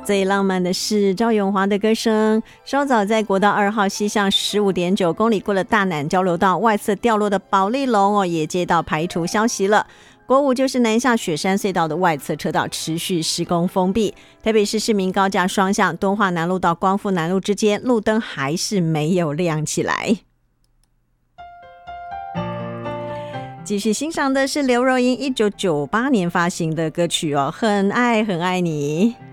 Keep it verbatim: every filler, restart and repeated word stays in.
最浪漫的是赵咏华的歌声。稍早在国道二号西向十五点九公里过了大南交流道外侧掉落的保利龙哦，也接到排除消息了。国五就是南下雪山隧道的外侧车道持续施工封闭，台北市市民高架双向敦化南路到光复南路之间路灯还是没有亮起来。继续欣赏的是刘若英一九九八年发行的歌曲哦，很爱很爱你。